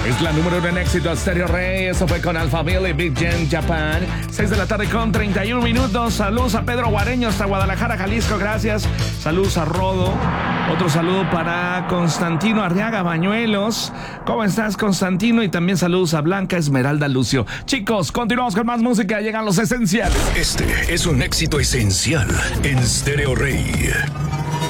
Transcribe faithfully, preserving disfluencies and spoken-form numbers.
Es la número uno en éxito, Stereo Rey. Eso fue con Alphaville y Big Gen Japan. seis de la tarde con treinta y un minutos. Saludos a Pedro Guareño hasta Guadalajara, Jalisco. Gracias. Saludos a Rodo. Otro saludo para Constantino Arriaga Bañuelos. ¿Cómo estás, Constantino? Y también saludos a Blanca Esmeralda Lucio. Chicos, continuamos con más música. Llegan los esenciales. Este es un éxito esencial en Stereo Rey.